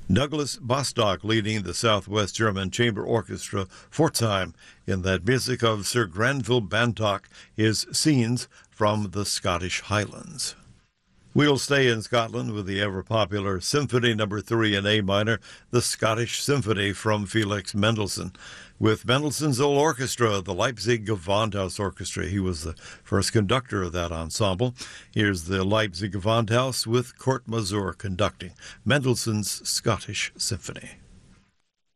Douglas Bostock leading the Southwest German Chamber Orchestra, Pforzheim, in that music of Sir Granville Bantock is Scenes from the Scottish Highlands. We'll stay in Scotland with the ever-popular Symphony No. 3 in A minor, the Scottish Symphony from Felix Mendelssohn. With Mendelssohn's old orchestra, the Leipzig Gewandhaus Orchestra. He was the first conductor of that ensemble. Here's the Leipzig Gewandhaus with Kurt Masur conducting Mendelssohn's Scottish Symphony.